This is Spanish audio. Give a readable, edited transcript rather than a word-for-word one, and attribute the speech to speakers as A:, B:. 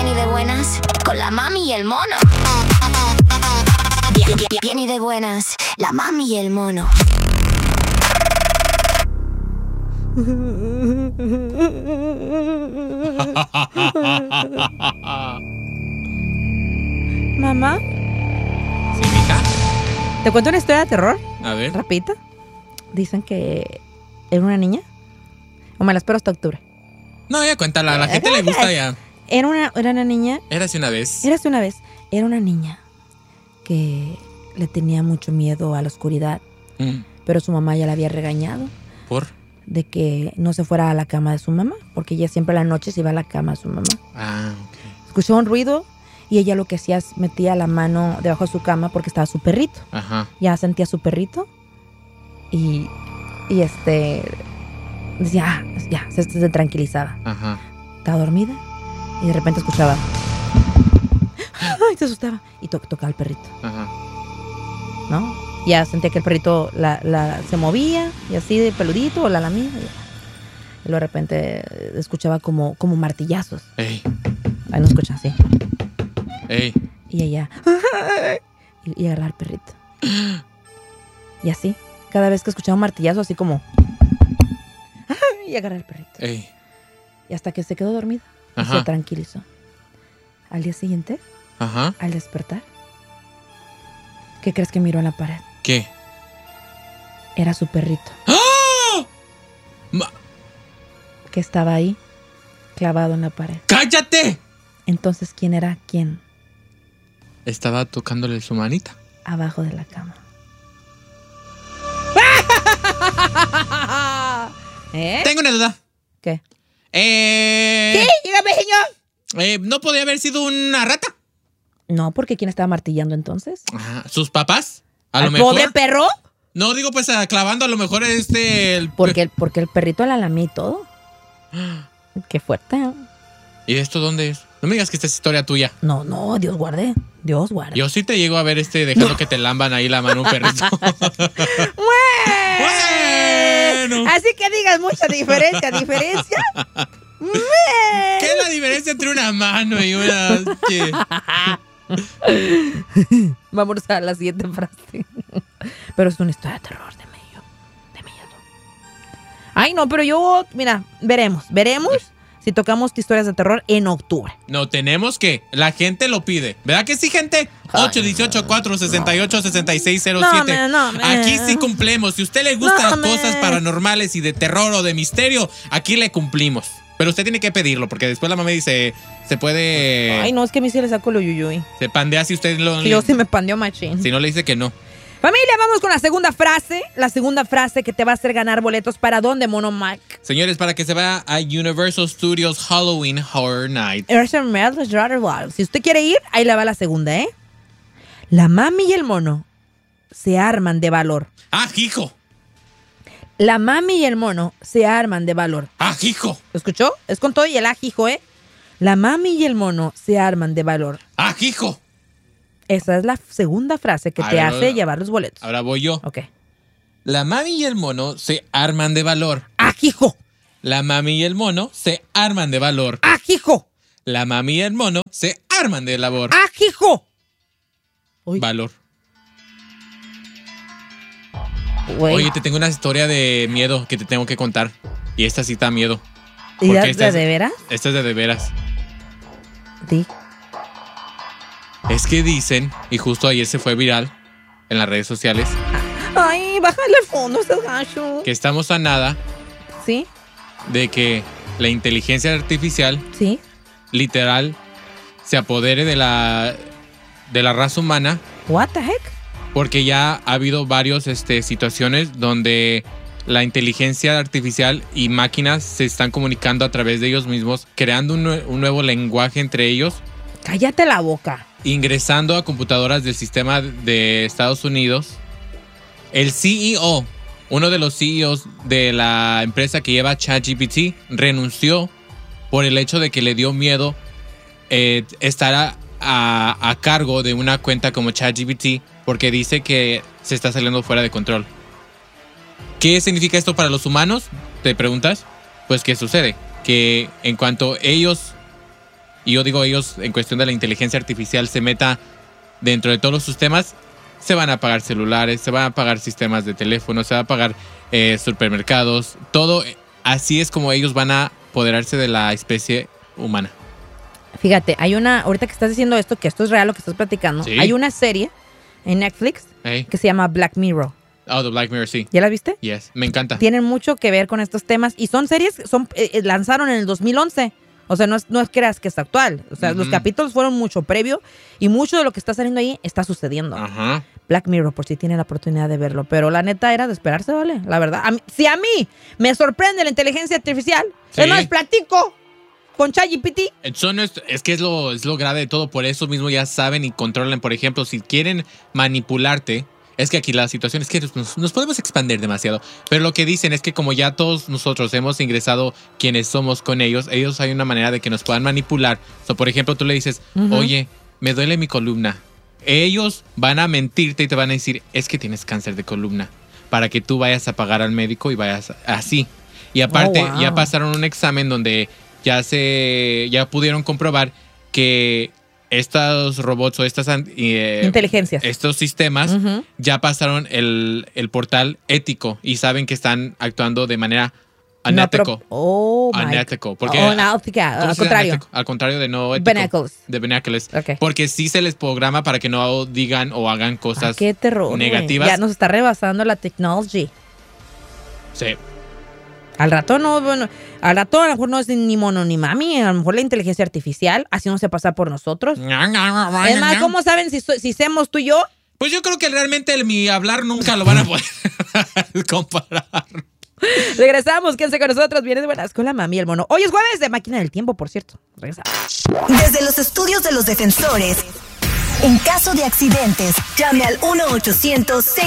A: Bien y de buenas, con la mami y el mono. Bien y de buenas, la mami y el mono.
B: Mamá,
C: ¿Sí, mija?
B: ¿te cuento una historia de terror?
C: A ver.
B: Rapidita. Dicen que era una niña. O me la espero hasta octubre.
C: No, ya cuéntala. A la gente le gusta ya.
B: Era una niña.
C: Érase una vez.
B: Érase una vez. Era una niña que le tenía mucho miedo a la oscuridad. Pero su mamá ya la había regañado.
C: ¿Por?
B: De que no se fuera a la cama de su mamá. Porque ella siempre a la noche se iba a la cama de su mamá.
C: Ah, ok.
B: Escuchó un ruido y ella lo que hacía es metía la mano debajo de su cama porque estaba su perrito.
C: Ajá.
B: Ya sentía su perrito y decía, ya, se tranquilizaba.
C: Ajá.
B: Estaba dormida y de repente escuchaba. Ay, se asustaba y tocaba al perrito.
C: Ajá.
B: ¿No? Ya sentía que el perrito se movía y así de peludito o la lamía. Y luego de repente escuchaba como martillazos.
C: Ey.
B: Ahí no escucha así.
C: Ey.
B: Y ella y agarraba al perrito. Y así, cada vez que escuchaba un martillazo, así como y agarraba al perrito.
C: Ey.
B: Y hasta que se quedó dormida. Y
C: Ajá.
B: se tranquilizó. Al día siguiente,
C: Ajá.
B: al despertar, ¿qué crees que miró en la pared?
C: ¿Qué?
B: Era su perrito,
C: ¡Ah!
B: que estaba ahí, clavado en la pared.
C: ¡Cállate!
B: Entonces, ¿quién era quién?
C: Estaba tocándole su manita.
B: Abajo de la cama. ¿Eh?
C: Tengo una duda.
B: ¿Qué?
C: Sí,
B: dígame, señor.
C: ¿No podía haber sido una rata?
B: No, porque ¿quién estaba martillando entonces?
C: Ajá. ¿Sus papás? A
B: ¿Al
C: lo mejor.
B: pobre perro?
C: No, digo, pues clavando a lo mejor
B: Porque el perrito la lamía y todo. Qué fuerte, ¿eh?
C: ¿Y esto dónde es? No me digas que esta es historia tuya.
B: No, Dios guarde. Dios guarde.
C: Yo sí te llego a ver dejando que te lamban ahí la mano un perrito. Bueno.
B: Así que digas mucha diferencia.
C: ¿Qué es la diferencia entre una mano y una... ¿Qué?
B: Vamos a la siguiente frase. Pero es una historia de terror, de miedo. Ay, no, pero yo, mira, veremos si tocamos historias de terror en octubre.
C: No, tenemos que. La gente lo pide. ¿Verdad que sí, gente? 818-468-6607.
B: No.
C: Aquí sí cumplimos. Si a usted le gustan las cosas paranormales y de terror o de misterio, aquí le cumplimos. Pero usted tiene que pedirlo, porque después la mamá dice, se puede...
B: Ay, no, es que a mí sí le saco lo yuyuy.
C: Se pandea si usted lo...
B: Sí, yo sí me pandeo machín.
C: Si no le dice que no.
B: Familia, vamos con la segunda frase. La segunda frase que te va a hacer ganar boletos. ¿Para dónde, Mono Mike?
C: Señores, para que se vaya a Universal Studios Halloween Horror Night.
B: Si usted quiere ir, ahí le va la segunda, ¿eh? La mami y el mono se arman de valor.
C: ¡Ah, hijo!
B: La mami y el mono se arman de valor.
C: ¡Ah, hijo!
B: ¿Lo escuchó? Es con todo y el ajijo, ¿eh? La mami y el mono se arman de valor.
C: ¡Ah, hijo!
B: Esa es la segunda frase que te hace llevar los boletos.
C: Ahora voy yo.
B: Ok.
C: La mami y el mono se arman de valor.
B: ¡Ajijo!
C: La mami y el mono se arman de valor.
B: ¡Ajijo!
C: La mami y el mono se arman de labor.
B: ¡Ajijo! Uy.
C: Valor.
B: Güey.
C: Oye, te tengo una historia de miedo que te tengo que contar. Y esta sí da miedo.
B: ¿Y
C: Porque
B: de veras?
C: Esta es de veras.
B: Sí.
C: Es que dicen, y justo ayer se fue viral en las redes sociales,
B: Ay, bájale el fondo, ese gacho.
C: que estamos a nada
B: ¿Sí?
C: de que la inteligencia artificial
B: Sí.
C: literal se apodere de la raza humana.
B: What the heck?
C: Porque ya ha habido varias situaciones donde la inteligencia artificial y máquinas se están comunicando a través de ellos mismos, creando un nuevo lenguaje entre ellos,
B: Cállate la boca.
C: ingresando a computadoras del sistema de Estados Unidos. El CEO, uno de los CEOs de la empresa que lleva ChatGPT, renunció por el hecho de que le dio miedo estar a cargo de una cuenta como ChatGPT, porque dice que se está saliendo fuera de control. ¿Qué significa esto para los humanos? ¿Te preguntas? Pues, ¿qué sucede? Que en cuanto ellos y yo digo ellos en cuestión de la inteligencia artificial se meta dentro de todos sus temas, se van a apagar celulares, se van a apagar sistemas de teléfono, se van a apagar supermercados, todo. Así es como ellos van a apoderarse de la especie humana.
B: Fíjate, hay una, ahorita que estás diciendo esto, que esto es real lo que estás platicando,
C: Sí.
B: hay una serie en Netflix
C: Hey.
B: que se llama Black Mirror.
C: Oh, The Black Mirror, sí.
B: ¿Ya la viste?
C: Yes, me encanta.
B: Tienen mucho que ver con estos temas y son series, lanzaron en el 2011. O sea, no es creas que es actual. O sea, los capítulos fueron mucho previo y mucho de lo que está saliendo ahí está sucediendo.
C: Ajá.
B: Black Mirror, por si tienen la oportunidad de verlo. Pero la neta era de esperarse, ¿vale? La verdad. Si a mí me sorprende la inteligencia artificial,
C: Sí.
B: es más, platico con ChatGPT.
C: Eso no es que es lo grave de todo. Por eso mismo ya saben y controlan. Por ejemplo, si quieren manipularte, es que aquí la situación es que nos podemos expandir demasiado. Pero lo que dicen es que como ya todos nosotros hemos ingresado quienes somos con ellos hay una manera de que nos puedan manipular. So, por ejemplo, tú le dices, oye, me duele mi columna. Ellos van a mentirte y te van a decir, es que tienes cáncer de columna. Para que tú vayas a pagar al médico y vayas así. Y aparte,
B: wow.
C: ya pasaron un examen donde ya pudieron comprobar que estos robots o estas
B: Inteligencias.
C: estos sistemas ya pasaron el portal ético y saben que están actuando de manera unethical. Unethical. Porque,
B: Unethical,
C: ¿cómo
B: al
C: se dice
B: contrario.
C: unethical? Al contrario de no ético.
B: Benevolence.
C: De benevolence.
B: Ok.
C: Porque sí se les programa para que no digan o hagan cosas
B: Qué terror,
C: negativas.
B: güey. Ya nos está rebasando la technology.
C: Sí.
B: Al rato no, bueno, al rato a lo mejor no es ni mono ni mami, a lo mejor la inteligencia artificial haciéndose pasar por nosotros. Es más, ¿cómo saben si somos tú y yo?
C: Pues yo creo que realmente mi hablar nunca lo van a poder comparar.
B: Regresamos, quédense con nosotros, viene de buenas con la mami y el mono. Hoy es jueves de Máquina del Tiempo, por cierto. Regresamos.
D: Desde los estudios de los defensores, en caso de accidentes, llame al 1-800-6